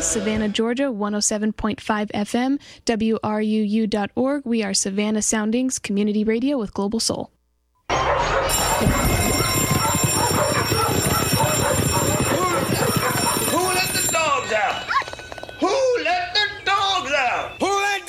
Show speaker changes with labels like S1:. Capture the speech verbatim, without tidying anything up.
S1: Cities, Savannah, Georgia, one oh seven point five F M, W R U U dot org. We are Savannah Soundings Community Radio with Global Soul.